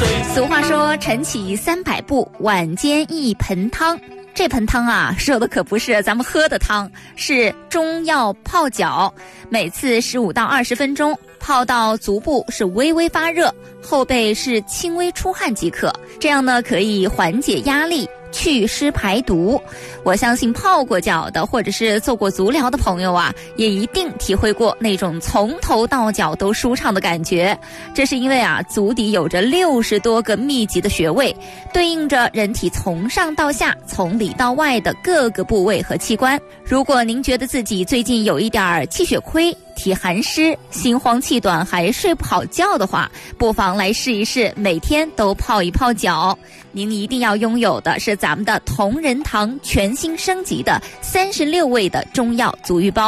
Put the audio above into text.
俗话说晨起300步，晚间1盆汤。这盆汤啊，说的可不是咱们喝的汤，是中药泡脚，每次15到20分钟，泡到足部是微微发热，后背是轻微出汗即可。这样呢，可以缓解压力，祛湿排毒。我相信泡过脚的或者是做过足疗的朋友啊，也一定体会过那种从头到脚都舒畅的感觉。这是因为啊，足底有着60多个密集的穴位，对应着人体从上到下、从里到外的各个部位和器官。如果您觉得自己最近有一点气血亏、体寒湿、心慌气短还睡不好觉的话，不妨来试一试，每天都泡一泡脚。您一定要拥有的是咱们的同仁堂全新升级的36味的中药足浴包。